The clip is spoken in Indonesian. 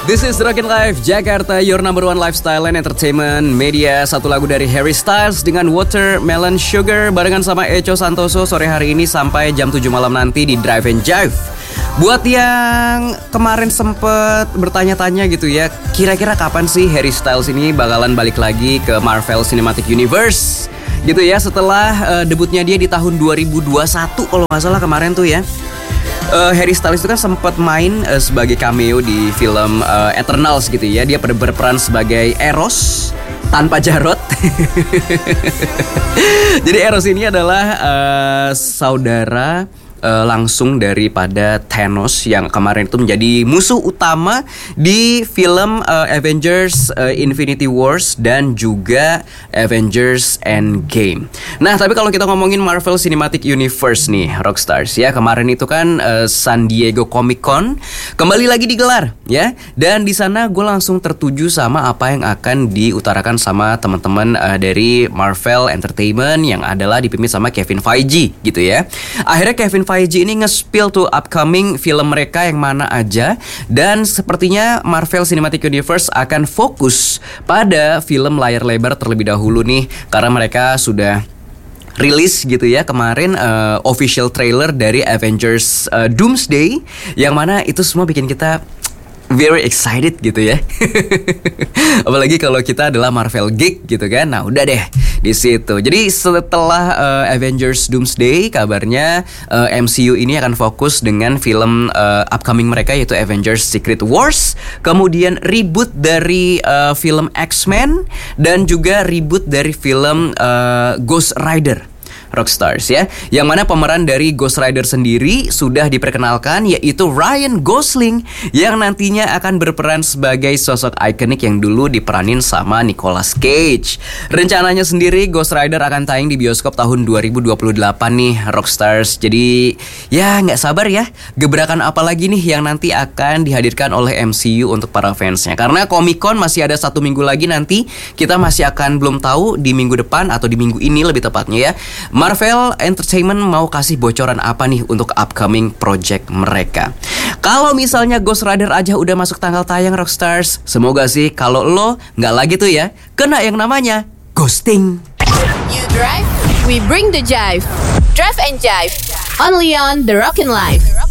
This is Rockin' Life Jakarta, your number one lifestyle and entertainment media. Satu lagu dari Harry Styles dengan Watermelon Sugar barengan sama Echo Santoso sore hari ini sampai jam 7 malam nanti di Drive and Jive. Buat yang kemarin sempet bertanya-tanya gitu ya, kira-kira kapan sih Harry Styles ini bakalan balik lagi ke Marvel Cinematic Universe gitu ya, setelah debutnya dia di tahun 2021 kalau gak salah kemarin tuh ya. Harry Styles itu kan sempat main sebagai cameo di film Eternals gitu ya. Dia berperan sebagai Eros tanpa Jarod. Jadi Eros ini adalah saudara langsung daripada Thanos yang kemarin itu menjadi musuh utama di film Avengers Infinity Wars dan juga Avengers Endgame. Nah, tapi kalau kita ngomongin Marvel Cinematic Universe nih, Rockstars ya, kemarin itu kan San Diego Comic Con kembali lagi digelar ya, dan di sana gue langsung tertuju sama apa yang akan diutarakan sama teman-teman dari Marvel Entertainment yang adalah dipimpin sama Kevin Feige gitu ya. Akhirnya Kevin Feige ini nge-spill tuh upcoming film mereka yang mana aja, dan sepertinya Marvel Cinematic Universe akan fokus pada film layar lebar terlebih dahulu nih, karena mereka sudah rilis gitu ya kemarin official trailer dari Avengers Doomsday, yang mana itu semua bikin kita very excited gitu ya. Apalagi kalau kita adalah Marvel geek gitu kan. Nah, udah deh di situ. Jadi setelah Avengers Doomsday, kabarnya MCU ini akan fokus dengan film upcoming mereka yaitu Avengers Secret Wars, kemudian reboot dari film X-Men, dan juga reboot dari film Ghost Rider. Rockstars ya, yang mana pemeran dari Ghost Rider sendiri sudah diperkenalkan, yaitu Ryan Gosling yang nantinya akan berperan sebagai sosok ikonik yang dulu diperanin sama Nicolas Cage. Rencananya sendiri Ghost Rider akan tayang di bioskop tahun 2028 nih, Rockstars. Jadi ya nggak sabar ya, gebrakan apa lagi nih yang nanti akan dihadirkan oleh MCU untuk para fansnya. Karena Comic Con masih ada 1 minggu lagi nanti, kita masih akan belum tahu di minggu depan atau di minggu ini lebih tepatnya ya, Marvel Entertainment mau kasih bocoran apa nih untuk upcoming project mereka. Kalau misalnya Ghost Rider aja udah masuk tanggal tayang, Rockstars, semoga sih kalau lo nggak lagi tuh ya kena yang namanya ghosting. You drive, we bring the jive. Drive and Jive, only on The Rockin' Life.